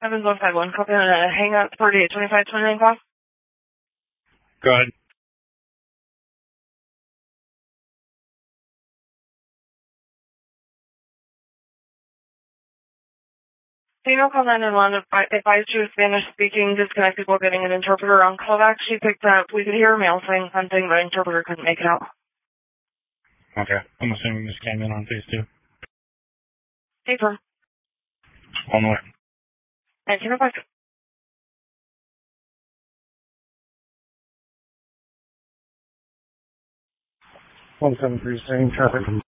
Evans 151, copy on a hang out 482529 call. Go ahead. Female call 911 advised you Spanish speaking, disconnected while getting an interpreter on callback. She picked up, we could hear a male saying something, but interpreter couldn't make it out. Okay. I'm assuming this came in on phase 2. Paper. On the way. 1905. 173, same traffic.